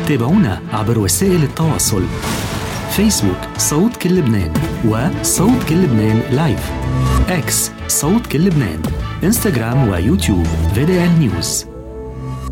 تابعونا عبر وسائل التواصل: فيسبوك صوت كل لبنان وصوت كل لبنان لايف، اكس صوت كل لبنان، انستغرام ويوتيوب VDL News.